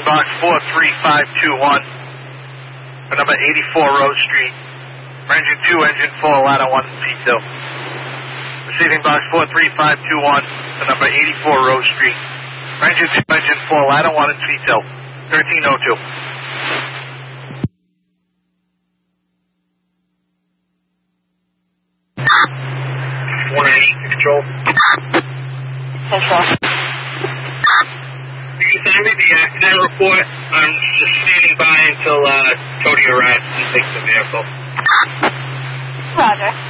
box 43521 for number 84 Rose Street. Engine 2, engine 4, ladder 1, T2. Receiving box 43521 for number 84 Rose Street. Engine 2, engine 4, ladder 1, and T2. 1302. 180 control. Control. You can send me the accident report. I'm just standing by until Cody arrives and takes the vehicle. Roger.